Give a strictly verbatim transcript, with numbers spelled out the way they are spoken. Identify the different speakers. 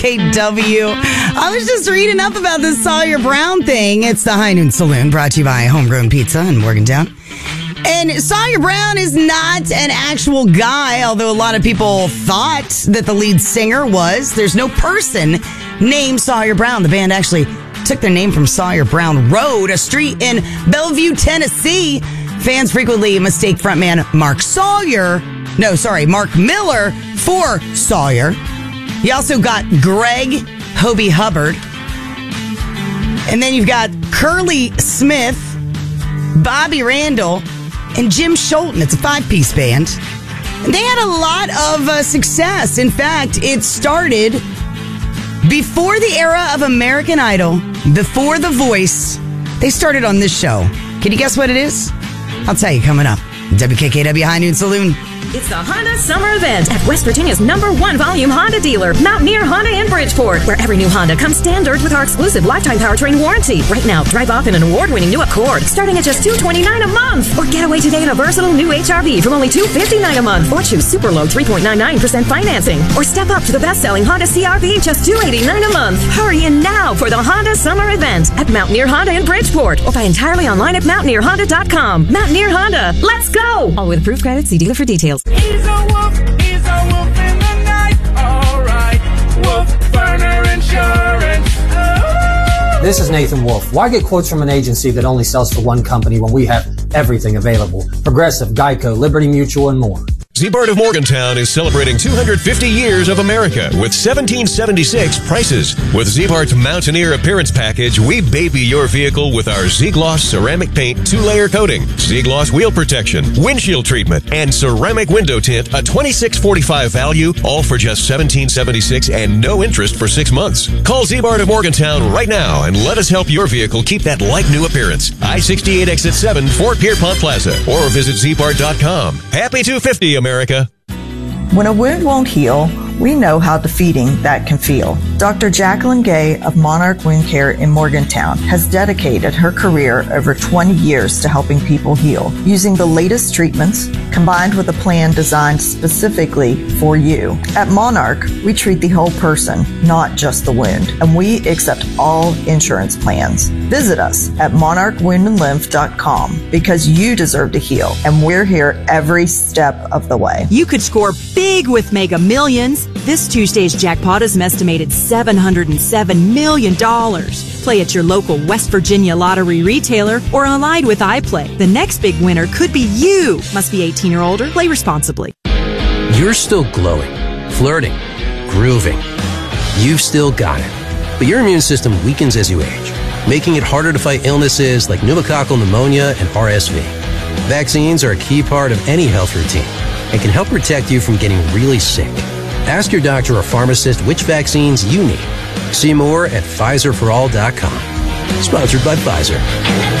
Speaker 1: K W. I was just reading up about this Sawyer Brown thing. It's the High Noon Saloon, brought to you by Homegrown Pizza in Morgantown. And Sawyer Brown is not an actual guy, although a lot of people thought that the lead singer was. There's no person named Sawyer Brown. The band actually took their name from Sawyer Brown Road, a street in Bellevue, Tennessee. Fans frequently mistake frontman Mark Sawyer, no, sorry, Mark Miller for Sawyer. You also got Greg Hobie Hubbard. And then you've got Curly Smith, Bobby Randall, and Jim Scholten. It's a five-piece band. And they had a lot of uh, success. In fact, it started before the era of American Idol, before The Voice. They started on this show. Can you guess what it is? I'll tell you coming up. W K K W High Noon Saloon.
Speaker 2: It's the Honda Summer Event at West Virginia's number one volume Honda dealer, Mountaineer Honda in Bridgeport, where every new Honda comes standard with our exclusive lifetime powertrain warranty. Right now, drive off in an award-winning new Accord, starting at just two hundred twenty-nine dollars a month. Or get away today in a versatile new H R V from only two hundred fifty-nine dollars a month. Or choose super low three point nine nine percent financing. Or step up to the best-selling Honda C R V, just two hundred eighty-nine dollars a month. Hurry in now for the Honda Summer Event at Mountaineer Honda in Bridgeport. Or buy entirely online at mountaineer honda dot com. Mountaineer Honda, let's go! All with approved credit. See dealer for details.
Speaker 3: He's a wolf, he's a wolf in the night. All right, Wolf Burner Insurance. Oh.
Speaker 4: This is Nathan Wolf. Why get quotes from an agency that only sells for one company when we have everything available? Progressive, Geico, Liberty Mutual, and more.
Speaker 5: Z-Bart of Morgantown is celebrating two hundred fifty years of America with seventeen seventy-six prices. With Z-Bart's Mountaineer Appearance Package, we baby your vehicle with our Z-Gloss ceramic paint two-layer coating, Z-Gloss wheel protection, windshield treatment, and ceramic window tint, a twenty-six forty-five value, all for just seventeen seventy-six and no interest for six months. Call Z-Bart of Morgantown right now and let us help your vehicle keep that like-new appearance. I sixty-eight Exit seven, Fort Pierpont Plaza, or visit z bart dot com. Happy two fifty, America.
Speaker 6: When a wound won't heal, we know how defeating that can feel. Doctor Jacqueline Gay of Monarch Wound Care in Morgantown has dedicated her career over twenty years to helping people heal, using the latest treatments combined with a plan designed specifically for you. At Monarch, we treat the whole person, not just the wound, and we accept all insurance plans. Visit us at monarch wound and lymph dot com because you deserve to heal, and we're here every step of the way.
Speaker 7: You could score big with Mega Millions. This Tuesday's jackpot is an estimated seven hundred seven million dollars. Play at your local West Virginia lottery retailer or online with iPlay. The next big winner could be you. Must be eighteen or older. Play responsibly.
Speaker 8: You're still glowing, flirting, grooving. You've still got it. But your immune system weakens as you age, making it harder to fight illnesses like pneumococcal pneumonia and R S V. Vaccines are a key part of any health routine and can help protect you from getting really sick. Ask your doctor or pharmacist which vaccines you need. See more at Pfizer for all dot com. Sponsored by Pfizer.